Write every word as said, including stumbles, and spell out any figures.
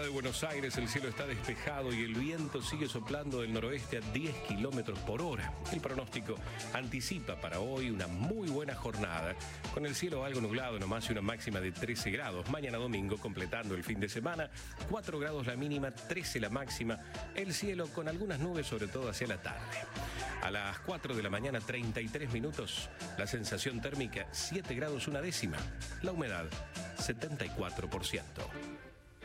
de Buenos Aires el cielo está despejado y el viento sigue soplando del noroeste a diez kilómetros por hora. El pronóstico anticipa para hoy una muy buena jornada, con el cielo algo nublado nomás y una máxima de trece grados. Mañana domingo, completando el fin de semana, cuatro grados la mínima, trece la máxima. El cielo con algunas nubes, sobre todo hacia la tarde. A las cuatro de la mañana, treinta y tres minutos, la sensación térmica siete grados una décima. La humedad, setenta y cuatro por ciento.